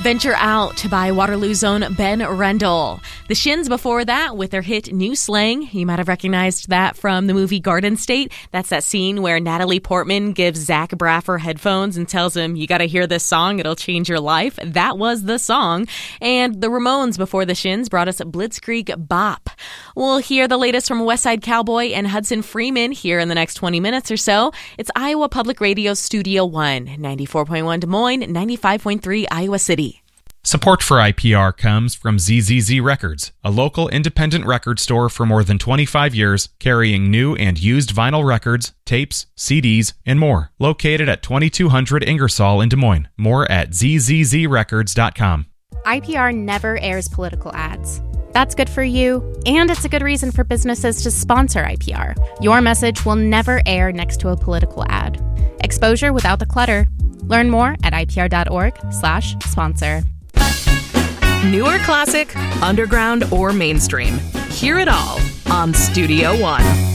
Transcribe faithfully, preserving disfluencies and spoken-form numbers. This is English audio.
Venture Out by Waterloo's own Ben Rendell. The Shins before that with their hit New Slang. You might have recognized that from the movie Garden State. That's that scene where Natalie Portman gives Zach Braffer headphones and tells him, you got to hear this song, it'll change your life. That was the song. And the Ramones before the Shins brought us Blitzkrieg Bop. We'll hear the latest from Westside Cowboy and Hudson Freeman here in the next twenty minutes or so. It's Iowa Public Radio Studio One, ninety-four point one Des Moines, ninety-five point three Iowa City. Support for I P R comes from Z Z Z Records, a local independent record store for more than twenty-five years, carrying new and used vinyl records, tapes, C Ds, and more. Located at twenty-two hundred Ingersoll in Des Moines. More at z z z records dot com. I P R never airs political ads. That's good for you, and it's a good reason for businesses to sponsor I P R. Your message will never air next to a political ad. Exposure without the clutter. Learn more at I P R dot org slash sponsor. New or classic, underground or mainstream, hear it all on Studio One.